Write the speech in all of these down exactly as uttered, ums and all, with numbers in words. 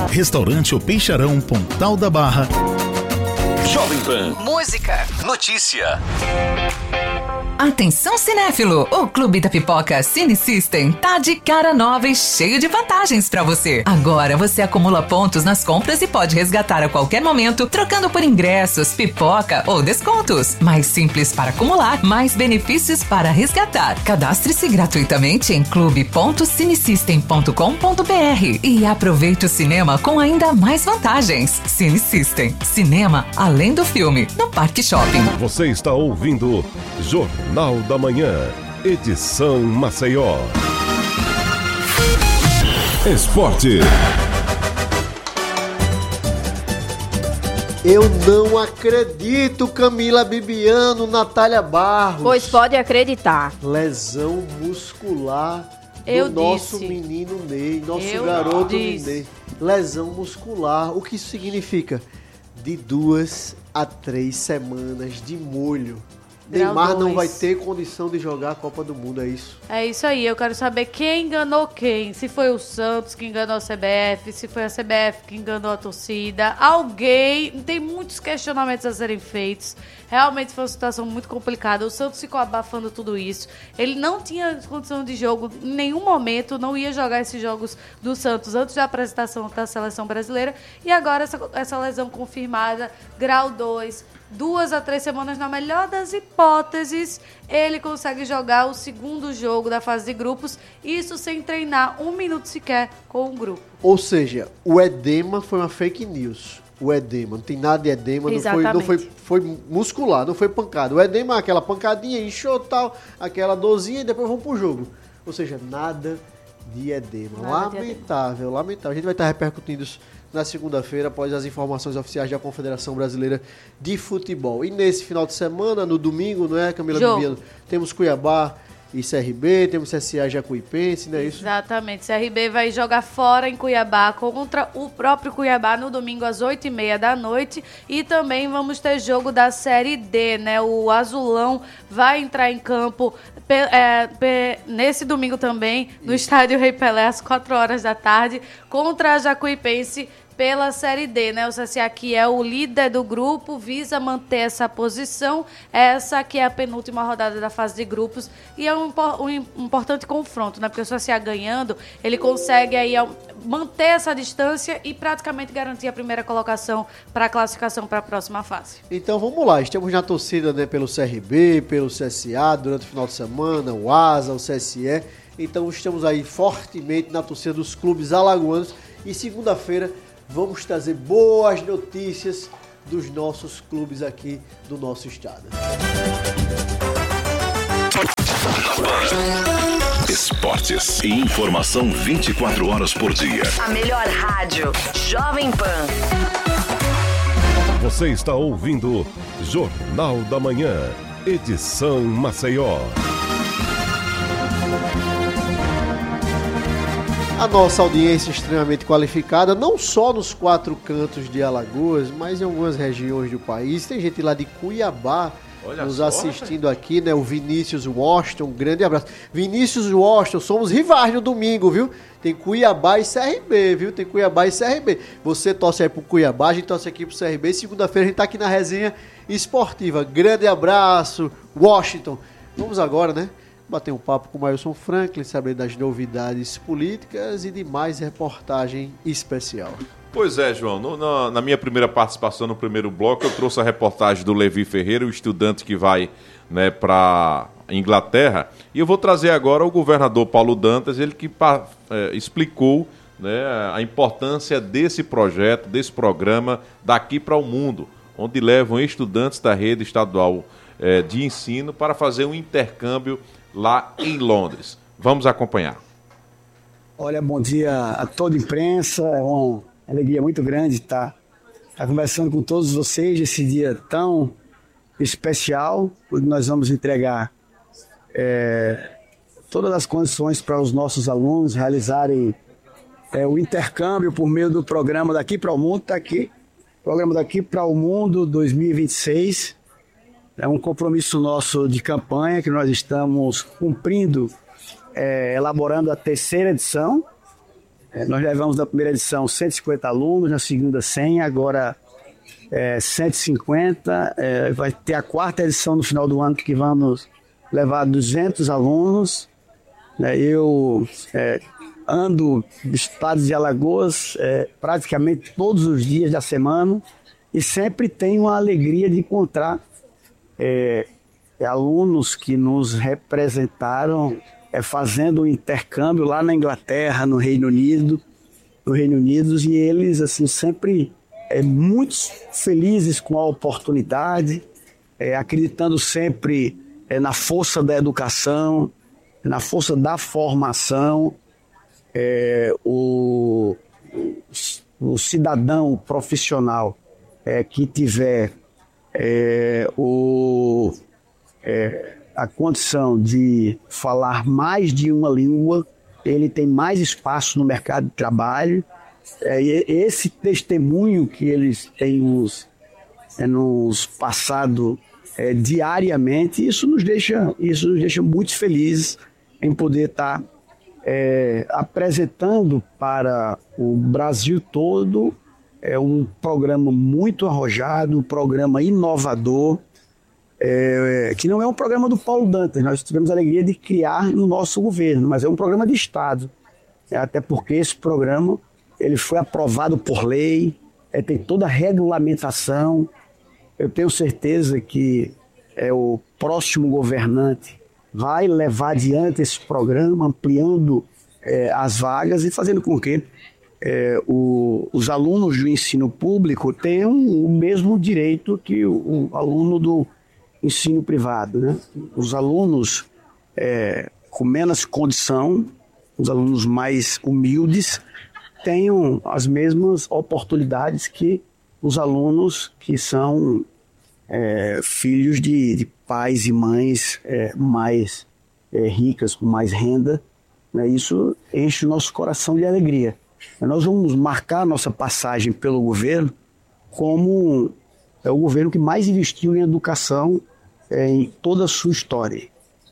Restaurante O Peixarão, Pontal da Barra. Jovem Pan. Música. Notícia. Atenção cinéfilo, o Clube da Pipoca Cine System tá de cara nova e cheio de vantagens pra você. Agora você acumula pontos nas compras e pode resgatar a qualquer momento, trocando por ingressos, pipoca ou descontos. Mais simples para acumular, mais benefícios para resgatar. Cadastre-se gratuitamente em clube ponto cinesystem ponto com ponto b r e aproveite o cinema com ainda mais vantagens. Cine System, cinema além do filme, no Parque Shopping. Você está ouvindo Jornal da Manhã, edição Maceió. Esporte. Eu não acredito, Camila Bibiano, Natália Barros. Pois pode acreditar. Lesão muscular do Eu nosso disse. menino Ney, nosso Eu garoto disse. Ney. Lesão muscular. O que isso significa? De duas a três semanas de molho. Grau Neymar não dois. vai ter condição de jogar a Copa do Mundo, é isso? É isso aí, eu quero saber quem enganou quem. Se foi o Santos que enganou a C B F, se foi a C B F que enganou a torcida. Alguém, tem muitos questionamentos a serem feitos. Realmente foi uma situação muito complicada. O Santos ficou abafando tudo isso. Ele não tinha condição de jogo em nenhum momento, não ia jogar esses jogos do Santos antes da apresentação da seleção brasileira. E agora essa, essa lesão confirmada, grau dois. Duas a três semanas, na melhor das hipóteses, ele consegue jogar o segundo jogo da fase de grupos, isso sem treinar um minuto sequer com o grupo. Ou seja, o edema foi uma fake news. O edema, não tem nada de edema, não foi, não foi, foi muscular, não foi pancada. O edema é aquela pancadinha, inchou tal, aquela dorzinha e depois vamos pro jogo. Ou seja, nada de edema. Nada lamentável, de edema. lamentável. A gente vai estar repercutindo isso na segunda-feira, após as informações oficiais da Confederação Brasileira de Futebol. E nesse final de semana, no domingo, não é, Camila Bibiano? Temos Cuiabá e C R B, temos C S A e Jacuipense, não é isso? Exatamente. C R B vai jogar fora em Cuiabá contra o próprio Cuiabá no domingo às oito e meia da noite. E também vamos ter jogo da Série D, né? O Azulão vai entrar em campo pe- é, pe- nesse domingo também, no Estádio Rei Pelé, às quatro horas da tarde, contra a Jacuipense pela Série D, né? O C S A, que é o líder do grupo, visa manter essa posição, essa que é a penúltima rodada da fase de grupos, e é um, um importante confronto, né? Porque o C S A ganhando, ele consegue aí manter essa distância e praticamente garantir a primeira colocação para a classificação para a próxima fase. Então vamos lá, estamos na torcida, né, pelo C R B, pelo C S A, durante o final de semana, o Asa, o C S E, então estamos aí fortemente na torcida dos clubes alagoanos, e segunda-feira vamos trazer boas notícias dos nossos clubes aqui do nosso estado. Esportes e informação vinte e quatro horas por dia. A melhor rádio, Jovem Pan. Você está ouvindo Jornal da Manhã, edição Maceió. A nossa audiência é extremamente qualificada, não só nos quatro cantos de Alagoas, mas em algumas regiões do país. Tem gente lá de Cuiabá Olha nos só, assistindo cara. aqui, né? O Vinícius Washington, um grande abraço. Vinícius Washington, somos rivais no domingo, viu? Tem Cuiabá e C R B, viu? Tem Cuiabá e C R B. Você torce aí pro Cuiabá, a gente torce aqui pro C R B. Segunda-feira a gente tá aqui na resenha esportiva. Grande abraço, Washington. Vamos agora, né? Bater um papo com o Mailson Franklin, saber das novidades políticas e de mais reportagem especial. Pois é, João. No, na, na minha primeira participação no primeiro bloco, eu trouxe a reportagem do Levi Ferreira, o estudante que vai, né, para Inglaterra. E eu vou trazer agora o governador Paulo Dantas, ele que é, explicou, né, a importância desse projeto, desse programa daqui para o mundo, onde levam estudantes da rede estadual é, de ensino para fazer um intercâmbio lá em Londres. Vamos acompanhar. Olha, bom dia a toda a imprensa. É uma alegria muito grande estar, estar conversando com todos vocês nesse dia tão especial, onde nós vamos entregar é, todas as condições para os nossos alunos realizarem é, o intercâmbio por meio do programa Daqui para o Mundo. Está aqui, programa Daqui para o Mundo dois mil e vinte e seis. É um compromisso nosso de campanha que nós estamos cumprindo, é, elaborando a terceira edição. É, nós levamos na primeira edição cento e cinquenta alunos, na segunda cem, agora é, cento e cinquenta. É, vai ter a quarta edição no final do ano que vamos levar duzentos alunos. É, eu é, ando no estado de Alagoas é, praticamente todos os dias da semana e sempre tenho a alegria de encontrar é, é, alunos que nos representaram É, fazendo um intercâmbio lá na Inglaterra, no Reino Unido, no Reino Unido, e eles assim sempre é, muito felizes com a oportunidade, é, acreditando sempre é, na força da educação, na força da formação, é, o, o cidadão profissional é, que tiver é, o é, a condição de falar mais de uma língua, ele tem mais espaço no mercado de trabalho. É, esse testemunho que eles têm nos, é, nos passado é, diariamente, isso nos deixa, isso nos deixa muito felizes em poder estar é, apresentando para o Brasil todo é, um programa muito arrojado, um programa inovador, É, que não é um programa do Paulo Dantas, nós tivemos a alegria de criar no nosso governo, mas é um programa de Estado, é, até porque esse programa ele foi aprovado por lei, é, tem toda a regulamentação. Eu tenho certeza que é, o próximo governante vai levar adiante esse programa, ampliando é, as vagas e fazendo com que é, o, os alunos do ensino público tenham o mesmo direito que o, o aluno do ensino privado, né? Os alunos é, com menos condição, os alunos mais humildes, tenham as mesmas oportunidades que os alunos que são é, filhos de, de pais e mães é, mais é, ricas, com mais renda, né? Isso enche o nosso coração de alegria. Nós vamos marcar nossa passagem pelo governo como é o governo que mais investiu em educação é, em toda a sua história.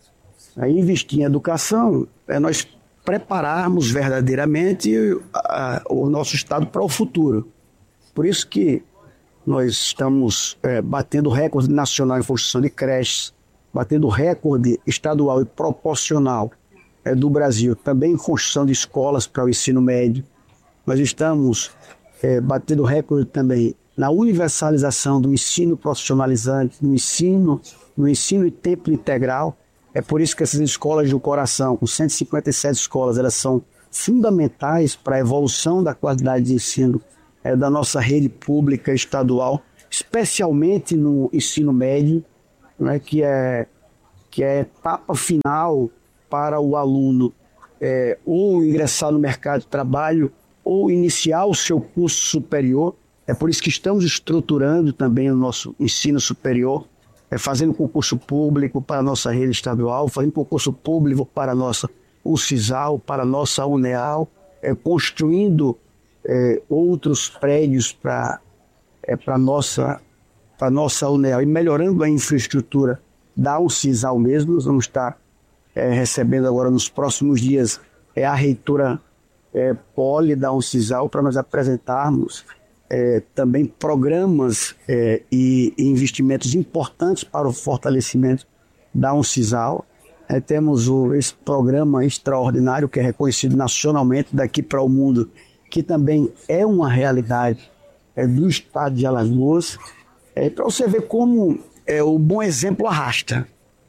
Aí, investir em educação é nós prepararmos verdadeiramente a, a, o nosso Estado para o futuro. Por isso que nós estamos é, batendo recorde nacional em construção de creches, batendo recorde estadual e proporcional é, do Brasil, também em construção de escolas para o ensino médio. Nós estamos é, batendo recorde também na universalização do ensino profissionalizante, no ensino, no ensino em tempo integral. É por isso que essas escolas do coração, com cento e cinquenta e sete escolas, elas são fundamentais para a evolução da qualidade de ensino é, da nossa rede pública estadual, especialmente no ensino médio, né, que é, que é a etapa final para o aluno é, ou ingressar no mercado de trabalho ou iniciar o seu curso superior. É por isso que estamos estruturando também o nosso ensino superior, é, fazendo concurso público para a nossa rede estadual, fazendo concurso público para a nossa UCISAL, para a nossa UNEAL, é, construindo é, outros prédios para é, a nossa, para nossa UNEAL e melhorando a infraestrutura da UCISAL mesmo. Nós vamos estar é, recebendo agora nos próximos dias é, a reitora é, Poli da UCISAL para nós apresentarmos É, também programas é, e, e investimentos importantes para o fortalecimento da UNCISAL. É, temos o, esse programa extraordinário que é reconhecido nacionalmente daqui para o mundo, que também é uma realidade é, do estado de Alagoas, é, para você ver como é, o bom exemplo arrasta,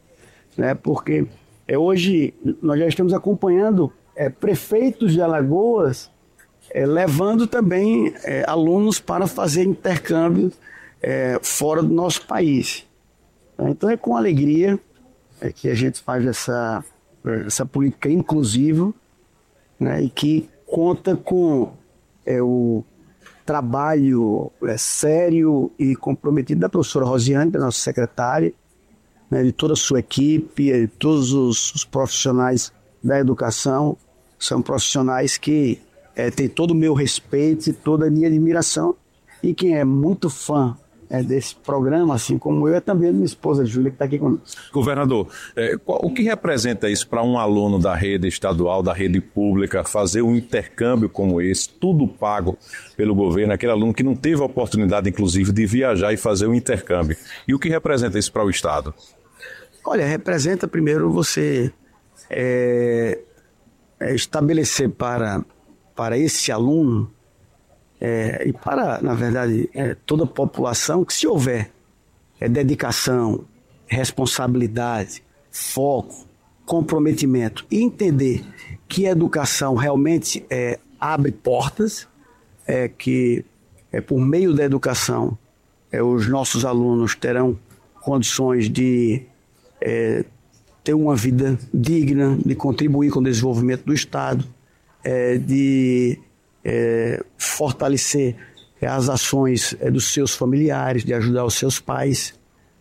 né? Porque é, hoje nós já estamos acompanhando é, prefeitos de Alagoas É, levando também é, alunos para fazer intercâmbio é, fora do nosso país. Então é com alegria é, que a gente faz essa, essa política inclusiva, né, e que conta com é, o trabalho é, sério e comprometido da professora Rosiane, da nossa secretária, né, de toda a sua equipe, de todos os, os profissionais da educação. São profissionais que É, tem todo o meu respeito e toda a minha admiração. E quem é muito fã é, desse programa, assim como eu, é também a minha esposa Júlia, que está aqui conosco. Governador, é, qual, o que representa isso para um aluno da rede estadual, da rede pública, fazer um intercâmbio como esse, tudo pago pelo governo, aquele aluno que não teve a oportunidade, inclusive, de viajar e fazer um intercâmbio? E o que representa isso para o Estado? Olha, representa primeiro você é, é estabelecer para, para esse aluno É, e para, na verdade, é, toda a população, que se houver é, dedicação, responsabilidade, foco, comprometimento e entender que a educação realmente é, abre portas, é, que é, por meio da educação é, os nossos alunos terão condições de é, ter uma vida digna, de contribuir com o desenvolvimento do Estado, é, de É, fortalecer é, as ações é, dos seus familiares, de ajudar os seus pais.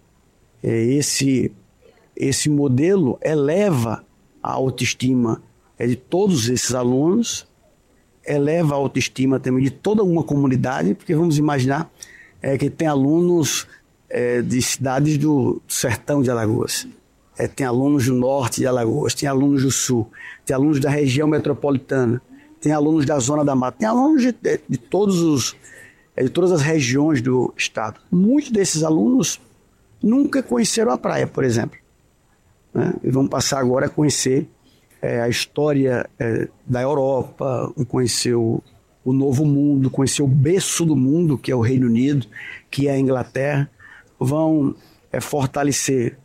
É, esse, esse modelo eleva a autoestima é, de todos esses alunos, eleva a autoestima também de toda uma comunidade, porque vamos imaginar é, que tem alunos é, de cidades do sertão de Alagoas, é, tem alunos do norte de Alagoas, tem alunos do sul, tem alunos da região metropolitana, tem alunos da Zona da Mata, tem alunos de, de, de, todos os, de todas as regiões do estado. Muitos desses alunos nunca conheceram a praia, por exemplo. Né? E vão passar agora a conhecer é, a história é, da Europa, conhecer o, o Novo Mundo, conhecer o berço do mundo, que é o Reino Unido, que é a Inglaterra. Vão é, fortalecer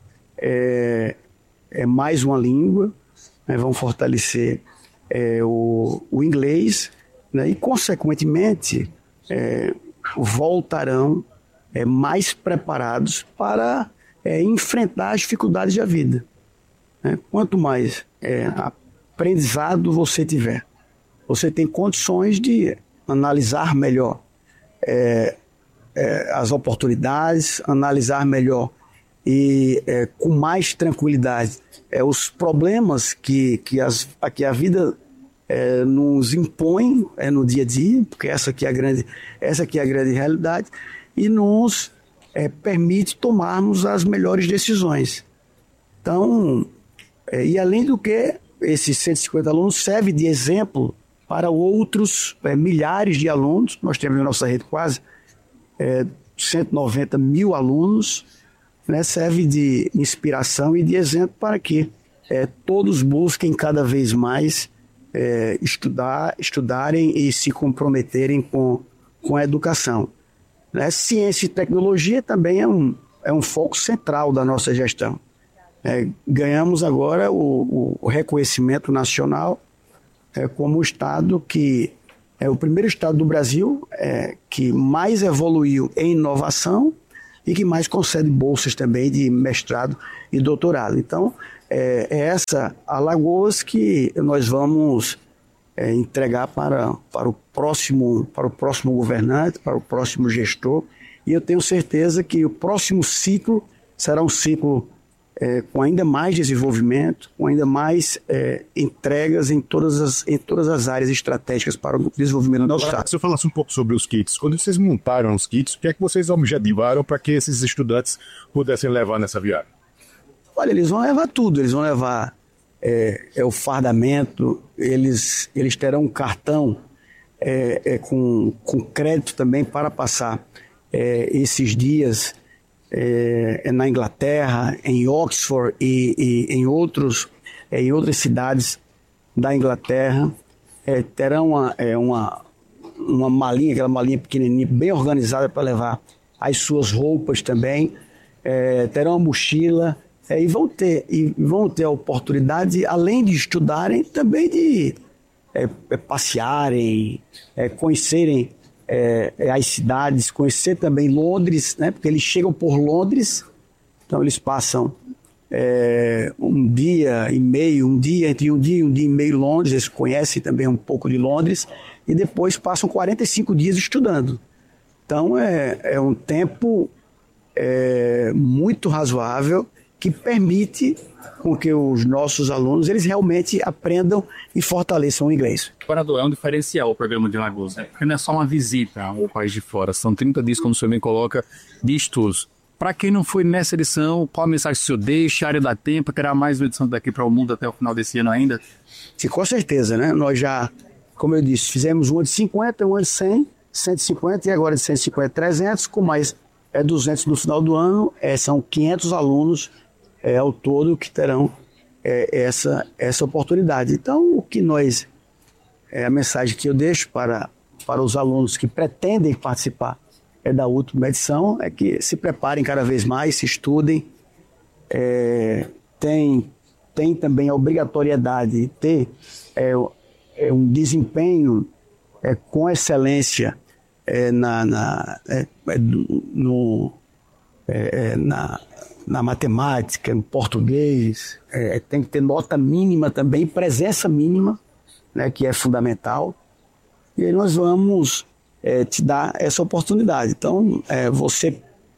é, é, mais uma língua, né? Vão fortalecer É, o, o inglês, né, e, consequentemente, é, voltarão é, mais preparados para é, enfrentar as dificuldades da vida. Né? Quanto mais é, aprendizado você tiver, você tem condições de analisar melhor é, é, as oportunidades, analisar melhor e é, com mais tranquilidade é, os problemas que, que, as, que a vida é, nos impõe é, no dia a dia, porque essa aqui é a grande, essa aqui é a grande realidade, e nos é, permite tomarmos as melhores decisões. Então, é, e além do que, esses cento e cinquenta alunos servem de exemplo para outros é, milhares de alunos. Nós temos na nossa rede quase é, cento e noventa mil alunos, né, serve de inspiração e de exemplo para que é, todos busquem cada vez mais é, estudar, estudarem e se comprometerem com, com a educação. Né? Ciência e tecnologia também é um, é um foco central da nossa gestão. É, ganhamos agora o, o reconhecimento nacional é, como o estado que é o primeiro estado do Brasil é, que mais evoluiu em inovação e que mais concede bolsas também de mestrado e doutorado. Então, é, é essa Alagoas que nós vamos é, entregar para, para, o próximo, para o próximo governante, para o próximo gestor, e eu tenho certeza que o próximo ciclo será um ciclo é, com ainda mais desenvolvimento, com ainda mais é, entregas em todas, as, em todas as áreas estratégicas para o desenvolvimento do Estado. Se eu falasse um pouco sobre os kits, quando vocês montaram os kits, o que é que vocês objetivaram para que esses estudantes pudessem levar nessa viagem? Olha, eles vão levar tudo, eles vão levar é, é, o fardamento, eles, eles terão um cartão é, é, com, com crédito também para passar é, esses dias É, na Inglaterra, em Oxford e, e em, outros, é, em outras cidades da Inglaterra. É, terão uma, é, uma, uma malinha, aquela malinha pequenininha, bem organizada para levar as suas roupas também. É, terão uma mochila é, e, vão ter, e vão ter a oportunidade, além de estudarem, também de é, é, passearem, é, conhecerem É, é, as cidades, conhecer também Londres, né, porque eles chegam por Londres, então eles passam é, um dia e meio, um dia, entre um dia e um dia e meio em Londres, eles conhecem também um pouco de Londres, e depois passam quarenta e cinco dias estudando. Então é, é um tempo é, muito razoável que permite com que os nossos alunos eles realmente aprendam e fortaleçam o inglês. Governador, é um diferencial o programa de Alagoas, né? Porque não é só uma visita ao país de fora, são trinta dias, como o senhor bem coloca, de estudos. Para quem não foi nessa edição, qual a mensagem que o senhor deixa? A área dá tempo, terá mais uma edição daqui para o mundo até o final desse ano ainda? Sim, com certeza, né? Nós já, como eu disse, fizemos uma de cinquenta, uma de cem, cento e cinquenta e agora de cento e cinquenta, trezentos, com mais é, duzentos no final do ano, é, são quinhentos alunos é, ao todo que terão é, essa, essa oportunidade. Então, o que nós, é, a mensagem que eu deixo para, para os alunos que pretendem participar é, da última edição é que se preparem cada vez mais, se estudem, é, tem, tem também a obrigatoriedade de ter é, é, um desempenho é, com excelência é, na, na, é, no, é, na, na matemática, no português, é, tem que ter nota mínima também, presença mínima, né, que é fundamental. E aí nós vamos é, te dar essa oportunidade. Então, é, você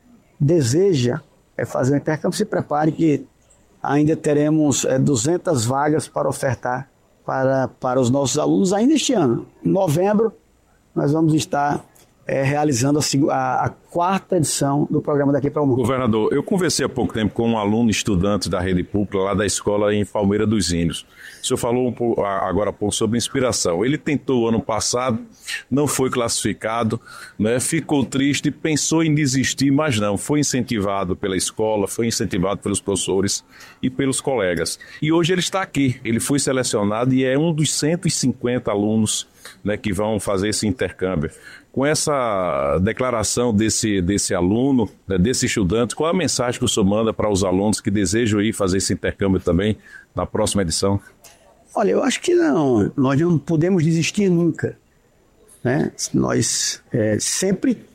deseja é, fazer um intercâmbio, se prepare que ainda teremos é, duzentas vagas para ofertar para, para os nossos alunos ainda este ano. Em novembro, nós vamos estar é, realizando a, a, a quarta edição do programa Daqui para o Mundo. Governador, eu conversei há pouco tempo com um aluno estudante da rede pública lá da escola em Palmeira dos Índios. O senhor falou um pouco, agora há pouco sobre inspiração. Ele tentou ano passado, não foi classificado, né, ficou triste, pensou em desistir, mas não, foi incentivado pela escola, foi incentivado pelos professores e pelos colegas. E hoje ele está aqui, ele foi selecionado e é um dos cento e cinquenta alunos, né, que vão fazer esse intercâmbio. Com essa declaração desse, desse aluno, né, desse estudante, qual a mensagem que o senhor manda para os alunos que desejam ir fazer esse intercâmbio também na próxima edição? Olha, eu acho que não, nós não podemos desistir nunca, né? Nós é, sempre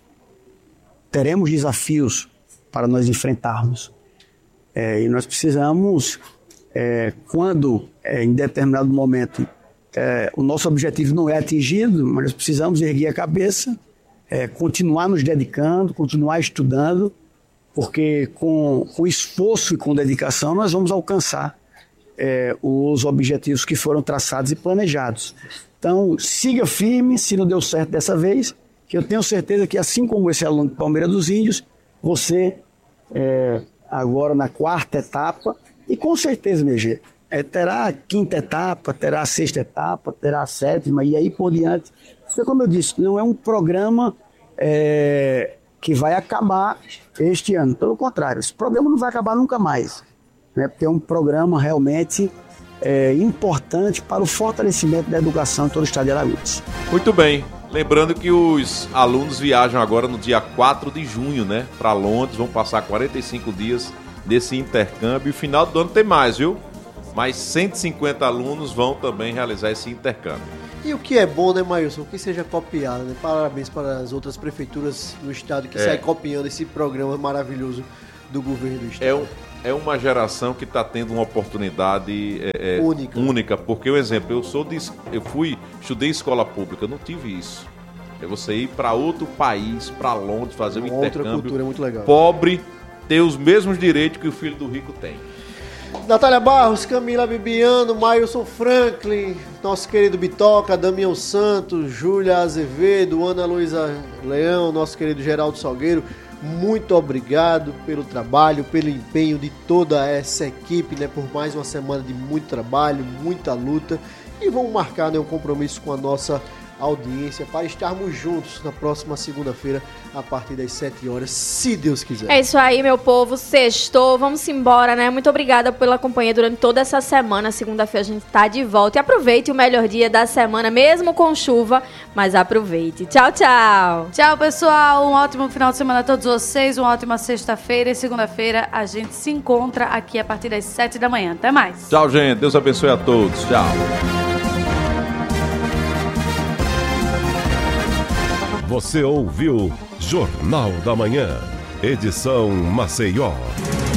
teremos desafios para nós enfrentarmos. É, e nós precisamos, é, quando é, em determinado momento é, o nosso objetivo não é atingido, mas nós precisamos erguer a cabeça, é, continuar nos dedicando, continuar estudando, porque com, com esforço e com dedicação nós vamos alcançar É, os objetivos que foram traçados e planejados. Então, siga firme, se não deu certo dessa vez, que eu tenho certeza que, assim como esse aluno de Palmeira dos Índios, você, é, agora na quarta etapa, e com certeza, meu G, é, terá a quinta etapa, terá a sexta etapa, terá a sétima, e aí por diante. Porque, como eu disse, não é um programa é, que vai acabar este ano. Pelo contrário, esse programa não vai acabar nunca mais. Né, porque é um programa realmente é, importante para o fortalecimento da educação em todo o estado de Alagoas. Muito bem. Lembrando que os alunos viajam agora no dia quatro de junho, né, para Londres, vão passar quarenta e cinco dias desse intercâmbio e final do ano tem mais, viu? Mais cento e cinquenta alunos vão também realizar esse intercâmbio. E o que é bom, né, Mailson? Que seja copiado, né? Parabéns para as outras prefeituras do estado que é. saem copiando esse programa maravilhoso do governo do estado. É um... É uma geração que está tendo uma oportunidade é, é, única. única, porque, o exemplo, eu sou de, eu fui, estudei escola pública, eu não tive isso. É você ir para outro país, para Londres, fazer um uma intercâmbio. Outra cultura muito legal. Pobre, ter os mesmos direitos que o filho do rico tem. Natália Barros, Camila Bibiano, Mailson Franklin, nosso querido Bitoca, Damião Santos, Júlia Azevedo, Ana Luísa Leão, nosso querido Geraldo Salgueiro. Muito obrigado pelo trabalho, pelo empenho de toda essa equipe, né, por mais uma semana de muito trabalho, muita luta. E vamos marcar, né, um compromisso com a nossa audiência para estarmos juntos na próxima segunda-feira a partir das sete horas, se Deus quiser. É isso aí, meu povo, sextou, vamos embora, né? Muito obrigada pela companhia durante toda essa semana. Segunda-feira a gente tá de volta e aproveite o melhor dia da semana, mesmo com chuva, mas aproveite. Tchau, tchau. Tchau, pessoal, um ótimo final de semana a todos vocês, uma ótima sexta-feira e segunda-feira a gente se encontra aqui a partir das sete da manhã. Até mais. Tchau, gente. Deus abençoe a todos. Tchau. Você ouviu Jornal da Manhã, edição Maceió.